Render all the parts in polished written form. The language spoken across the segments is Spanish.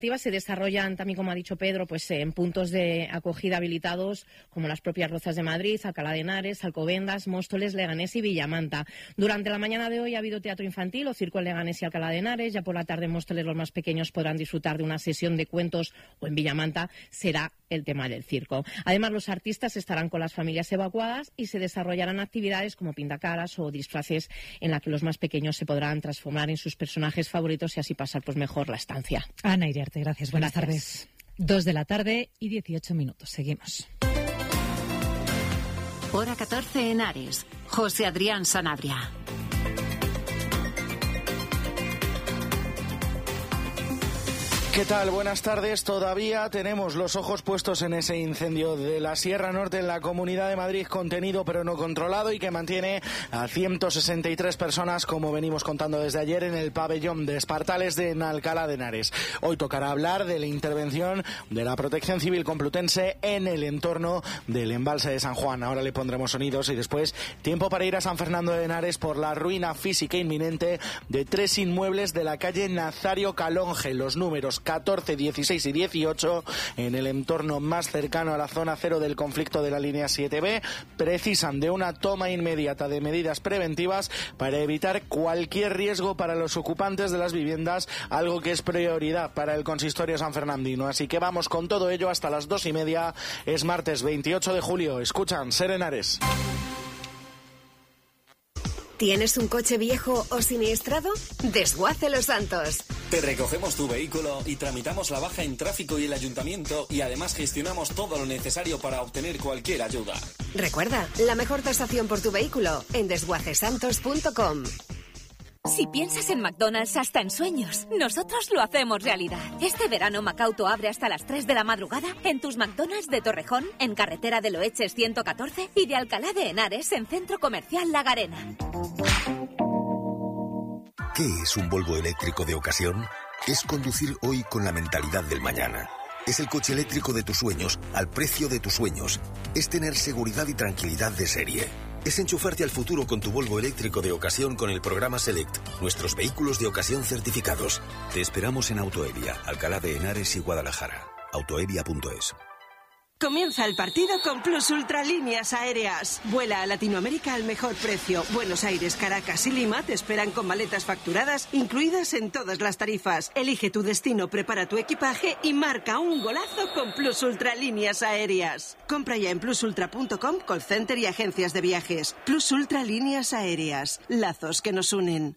Se desarrollan también, como ha dicho Pedro, pues en puntos de acogida habilitados como las propias Rozas de Madrid, Alcalá de Henares, Alcobendas, Móstoles, Leganés y Villamanta. Durante la mañana de hoy ha habido teatro infantil o circo en Leganés y Alcalá de Henares. Ya por la tarde en Móstoles los más pequeños podrán disfrutar de una sesión de cuentos, o en Villamanta será el tema del circo. Además, los artistas estarán con las familias evacuadas y se desarrollarán actividades como pintacaras o disfraces en la que los más pequeños se podrán transformar en sus personajes favoritos y así pasar pues mejor la estancia. Ana Iriarte, gracias. Buenas tardes. 2:18 p.m. Seguimos. Hora 14 en Ares. José Adrián Sanabria. ¿Qué tal? Buenas tardes. Todavía tenemos los ojos puestos en ese incendio de la Sierra Norte en la Comunidad de Madrid, contenido pero no controlado, y que mantiene a 163 personas, como venimos contando desde ayer, en el pabellón de Espartales de Alcalá de Henares. Hoy tocará hablar de la intervención de la Protección Civil Complutense en el entorno del embalse de San Juan. Ahora le pondremos sonidos y después tiempo para ir a San Fernando de Henares por la ruina física inminente de 3 inmuebles de la calle Nazario Calonge. Los números 14, 16 y 18, en el entorno más cercano a la zona cero del conflicto de la línea 7B, precisan de una toma inmediata de medidas preventivas para evitar cualquier riesgo para los ocupantes de las viviendas, algo que es prioridad para el consistorio sanfernandino. Así que vamos con todo ello hasta las 2:30. Es martes 28 de julio. Escuchan Ser Henares. ¿Tienes un coche viejo o siniestrado? Desguace Los Santos. Te recogemos tu vehículo y tramitamos la baja en tráfico y el ayuntamiento, y además gestionamos todo lo necesario para obtener cualquier ayuda. Recuerda, la mejor tasación por tu vehículo en desguacesantos.com. Si piensas en McDonald's hasta en sueños, nosotros lo hacemos realidad. Este verano Macauto abre hasta las 3 de la madrugada en tus McDonald's de Torrejón, en carretera de Loeches 114, y de Alcalá de Henares en Centro Comercial La Garena. ¿Qué es un Volvo eléctrico de ocasión? Es conducir hoy con la mentalidad del mañana. Es el coche eléctrico de tus sueños al precio de tus sueños. Es tener seguridad y tranquilidad de serie. Es enchufarte al futuro con tu Volvo eléctrico de ocasión con el programa Select, nuestros vehículos de ocasión certificados. Te esperamos en Autoevia, Alcalá de Henares y Guadalajara. Autoevia.es. Comienza el partido con Plus Ultra Líneas Aéreas. Vuela a Latinoamérica al mejor precio. Buenos Aires, Caracas y Lima te esperan con maletas facturadas incluidas en todas las tarifas. Elige tu destino, prepara tu equipaje y marca un golazo con Plus Ultra Líneas Aéreas. Compra ya en plusultra.com, call center y agencias de viajes. Plus Ultra Líneas Aéreas. Lazos que nos unen.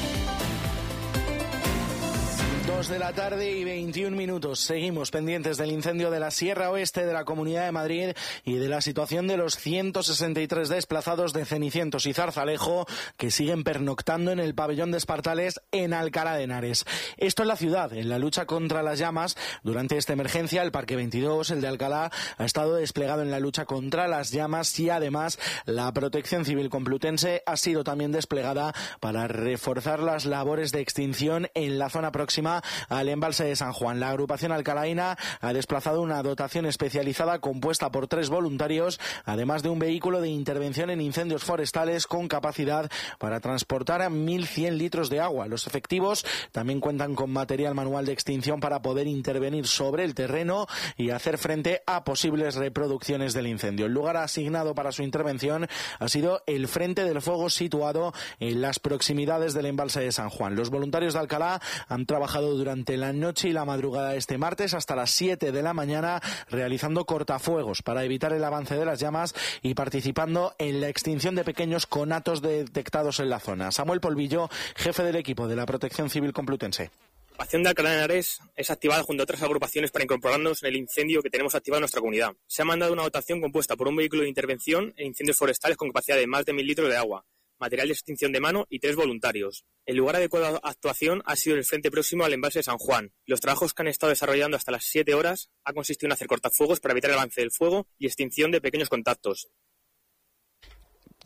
2:21 p.m. Seguimos pendientes del incendio de la Sierra Oeste de la Comunidad de Madrid y de la situación de los 163 desplazados de Cenicientos y Zarzalejo que siguen pernoctando en el pabellón de Espartales en Alcalá de Henares. Esto en la ciudad, en la lucha contra las llamas. Durante esta emergencia, el Parque 22, el de Alcalá, ha estado desplegado en la lucha contra las llamas, y además la Protección Civil Complutense ha sido también desplegada para reforzar las labores de extinción en la zona próxima al embalse de San Juan. La agrupación alcalaína ha desplazado una dotación especializada compuesta por 3 voluntarios, además de un vehículo de intervención en incendios forestales con capacidad para transportar 1.100 litros de agua. Los efectivos también cuentan con material manual de extinción para poder intervenir sobre el terreno y hacer frente a posibles reproducciones del incendio. El lugar asignado para su intervención ha sido el frente del fuego situado en las proximidades del embalse de San Juan. Los voluntarios de Alcalá han trabajado durante la noche y la madrugada de este martes hasta las 7 de la mañana realizando cortafuegos para evitar el avance de las llamas y participando en la extinción de pequeños conatos detectados en la zona. Samuel Polvillo, jefe del equipo de la Protección Civil Complutense. La agrupación de Alcalá de Henares es activada junto a otras agrupaciones para incorporarnos en el incendio que tenemos activado en nuestra comunidad. Se ha mandado una dotación compuesta por un vehículo de intervención en incendios forestales con capacidad de más de 1.000 litros de agua, material de extinción de mano y 3 voluntarios. El lugar adecuado a actuación ha sido el frente próximo al embalse de San Juan. Los trabajos que han estado desarrollando hasta las 7 horas ha consistido en hacer cortafuegos para evitar el avance del fuego y extinción de pequeños contactos.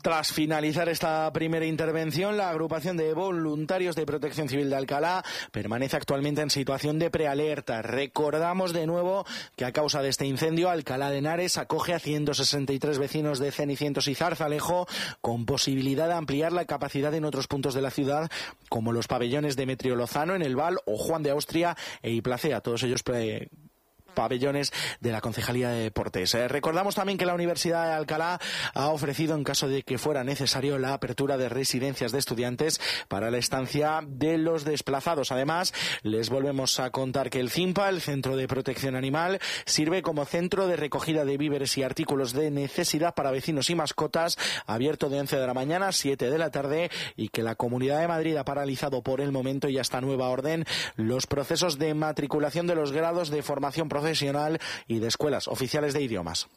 Tras finalizar esta primera intervención, la agrupación de voluntarios de Protección Civil de Alcalá permanece actualmente en situación de prealerta. Recordamos de nuevo que a causa de este incendio, Alcalá de Henares acoge a 163 vecinos de Cenicientos y Zarzalejo, con posibilidad de ampliar la capacidad en otros puntos de la ciudad, como los pabellones Demetrio Lozano en el Val o Juan de Austria e Iplacea, todos ellos pabellones de la Concejalía de Deportes. Recordamos también que la Universidad de Alcalá ha ofrecido, en caso de que fuera necesario, la apertura de residencias de estudiantes para la estancia de los desplazados. Además, les volvemos a contar que el CIMPA, el Centro de Protección Animal, sirve como centro de recogida de víveres y artículos de necesidad para vecinos y mascotas, abierto de 11 de la mañana a 7 de la tarde, y que la Comunidad de Madrid ha paralizado por el momento y hasta nueva orden los procesos de matriculación de los grados de formación profesional y de escuelas oficiales de idiomas.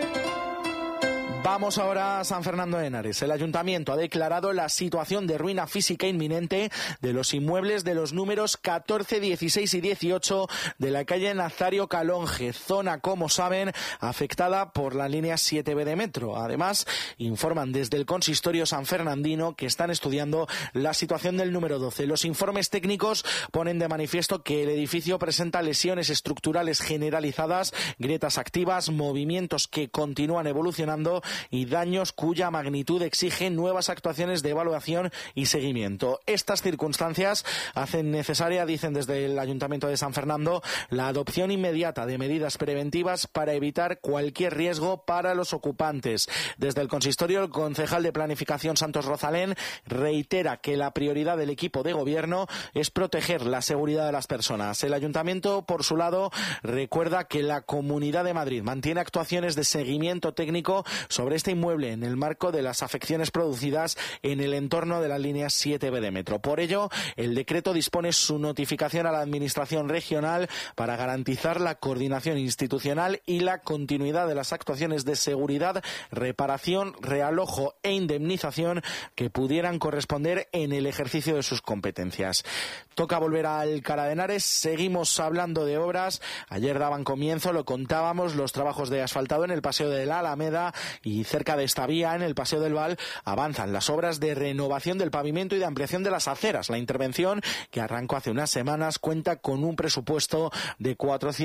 Vamos ahora a San Fernando de Henares. El ayuntamiento ha declarado la situación de ruina física inminente de los inmuebles de los números 14, 16 y 18 de la calle Nazario Calonge, zona, como saben, afectada por la línea 7B de metro. Además, informan desde el consistorio sanfernandino que están estudiando la situación del número 12. Los informes técnicos ponen de manifiesto que el edificio presenta lesiones estructurales generalizadas, grietas activas, movimientos que continúan evolucionando y daños cuya magnitud exige nuevas actuaciones de evaluación y seguimiento. Estas circunstancias hacen necesaria, dicen desde el Ayuntamiento de San Fernando, la adopción inmediata de medidas preventivas para evitar cualquier riesgo para los ocupantes. Desde el consistorio, el concejal de Planificación Santos Rosalén reitera que la prioridad del equipo de gobierno es proteger la seguridad de las personas. El Ayuntamiento, por su lado, recuerda que la Comunidad de Madrid mantiene actuaciones de seguimiento técnico sobre este inmueble en el marco de las afecciones producidas en el entorno de la línea 7B de metro. Por ello, el decreto dispone su notificación a la Administración regional para garantizar la coordinación institucional y la continuidad de las actuaciones de seguridad, reparación, realojo e indemnización que pudieran corresponder en el ejercicio de sus competencias. Toca volver a Alcalá de Henares. Seguimos hablando de obras. Ayer daban comienzo, lo contábamos, los trabajos de asfaltado en el Paseo de la Alameda, y cerca de esta vía, en el Paseo del Val, avanzan las obras de renovación del pavimento y de ampliación de las aceras. La intervención, que arrancó hace unas semanas, cuenta con un presupuesto de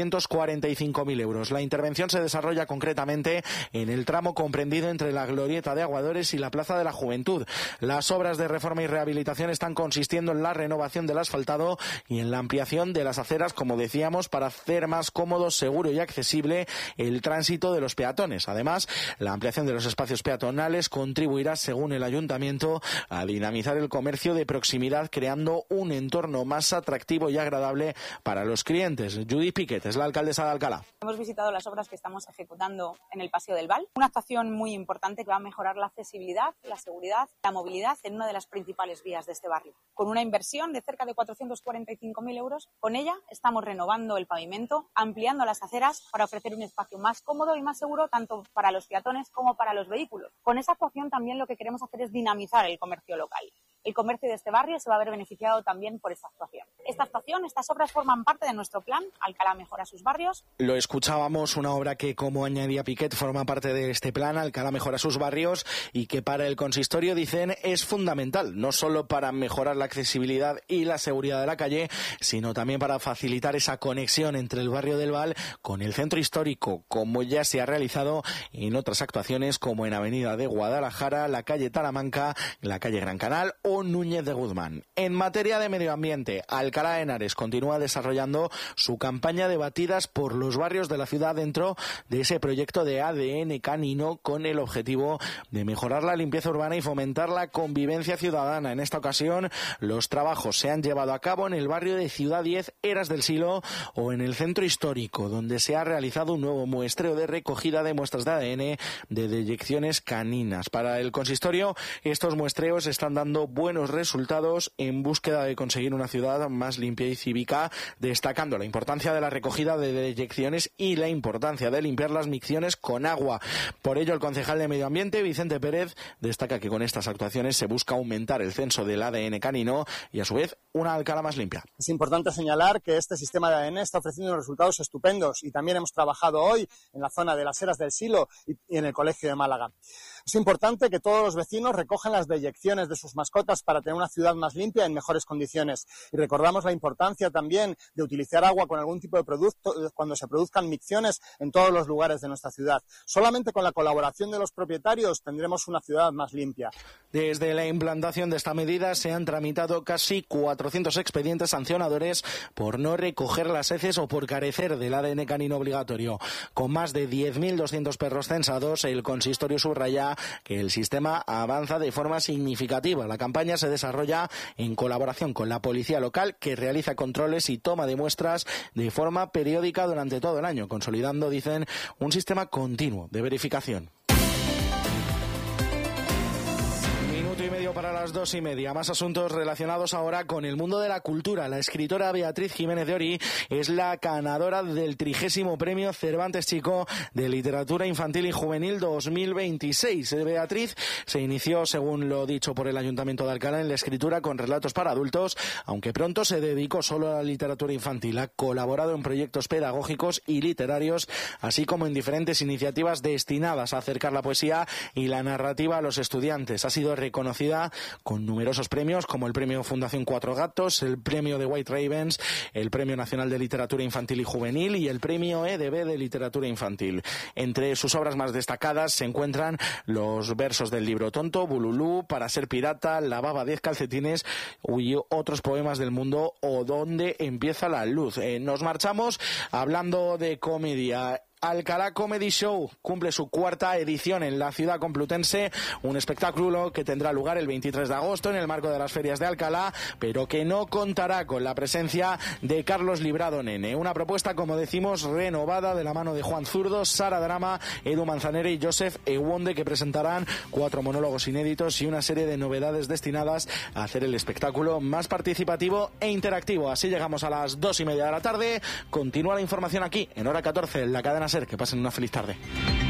445.000 euros. La intervención se desarrolla concretamente en el tramo comprendido entre la Glorieta de Aguadores y la Plaza de la Juventud. Las obras de reforma y rehabilitación están consistiendo en la renovación del asfaltado y en la ampliación de las aceras, como decíamos, para hacer más cómodo, seguro y accesible el tránsito de los peatones. Además, la ampliación de los espacios peatonales contribuirá, según el Ayuntamiento, a dinamizar el comercio de proximidad, creando un entorno más atractivo y agradable para los clientes. Judith Piquet es la alcaldesa de Alcalá. Hemos visitado las obras que estamos ejecutando en el Paseo del Val, una actuación muy importante que va a mejorar la accesibilidad, la seguridad, la movilidad en una de las principales vías de este barrio. Con una inversión de cerca de 445.000 euros, con ella estamos renovando el pavimento, ampliando las aceras para ofrecer un espacio más cómodo y más seguro tanto para los peatones como para los vehículos. Con esa actuación también lo que queremos hacer es dinamizar el comercio local. El comercio de este barrio se va a ver beneficiado también por esta actuación. Estas obras forman parte de nuestro plan Alcalá mejora sus barrios. Lo escuchábamos, una obra que, como añadía Piquet, forma parte de este plan Alcalá mejora sus barrios y que para el consistorio, dicen, es fundamental, no solo para mejorar la accesibilidad y la seguridad de la calle, sino también para facilitar esa conexión entre el barrio del Val con el centro histórico, como ya se ha realizado en otras actuaciones como en Avenida de Guadalajara, la calle Talamanca, la calle Gran Canal o Núñez de Guzmán. En materia de medio ambiente, Alcalá de Henares continúa desarrollando su campaña de batidas por los barrios de la ciudad dentro de ese proyecto de ADN canino con el objetivo de mejorar la limpieza urbana y fomentar la convivencia ciudadana. En esta ocasión, los trabajos se han llevado a cabo en el barrio de Ciudad 10, Eras del Silo, o en el centro histórico, donde se ha realizado un nuevo muestreo de recogida de muestras de ADN de deyecciones caninas. Para el consistorio, estos muestreos están dando buenos resultados en búsqueda de conseguir una ciudad más limpia y cívica, destacando la importancia de la recogida de deyecciones y la importancia de limpiar las micciones con agua. Por ello, el concejal de Medio Ambiente, Vicente Pérez, destaca que con estas actuaciones se busca aumentar el censo del ADN canino y, a su vez, una Alcalá más limpia. Es importante señalar que este sistema de ADN está ofreciendo unos resultados estupendos y también hemos trabajado hoy en la zona de las Eras del Silo y en el Colegio de Málaga. Es importante que todos los vecinos recojan las deyecciones de sus mascotas para tener una ciudad más limpia en mejores condiciones. Y recordamos la importancia también de utilizar agua con algún tipo de producto cuando se produzcan micciones en todos los lugares de nuestra ciudad. Solamente con la colaboración de los propietarios tendremos una ciudad más limpia. Desde la implantación de esta medida se han tramitado casi 400 expedientes sancionadores por no recoger las heces o por carecer del ADN canino obligatorio. Con más de 10.200 perros censados, el consistorio subraya que el sistema avanza de forma significativa. La campaña se desarrolla en colaboración con la policía local, que realiza controles y toma de muestras de forma periódica durante todo el año, consolidando, dicen, un sistema continuo de verificación. Minuto y medio para las 2:30. Más asuntos relacionados ahora con el mundo de la cultura. La escritora Beatriz Jiménez de Ory es la ganadora del 30º Premio Cervantes Chico de Literatura Infantil y Juvenil 2026. Beatriz se inició, según lo dicho por el Ayuntamiento de Alcalá, en la escritura con relatos para adultos, aunque pronto se dedicó solo a la literatura infantil. Ha colaborado en proyectos pedagógicos y literarios, así como en diferentes iniciativas destinadas a acercar la poesía y la narrativa a los estudiantes. Ha sido reconocida con numerosos premios, como el Premio Fundación Cuatro Gatos, el Premio de White Ravens, el Premio Nacional de Literatura Infantil y Juvenil y el Premio EDB de Literatura Infantil. Entre sus obras más destacadas se encuentran los versos del libro Tonto, Bululú, Para ser pirata, La baba 10 calcetines y otros poemas del mundo, o Donde empieza la luz. Nos marchamos hablando de comedia. Alcalá Comedy Show cumple su 4ª edición en la ciudad complutense, un espectáculo que tendrá lugar el 23 de agosto en el marco de las ferias de Alcalá, pero que no contará con la presencia de Carlos Librado Nene. Una propuesta, como decimos, renovada de la mano de Juan Zurdo, Sara Drama, Edu Manzanera y Joseph Ewonde, que presentarán 4 monólogos inéditos y una serie de novedades destinadas a hacer el espectáculo más participativo e interactivo. Así llegamos a las 2:30 de la tarde. Continúa la información aquí, en Hora 14, en la cadena SER. Que pasen una feliz tarde.